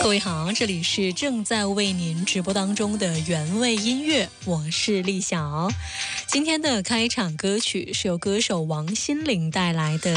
各位好，这里是正在为您直播当中的原味音乐，我是丽晓。今天的开场歌曲是由歌手王心凌带来的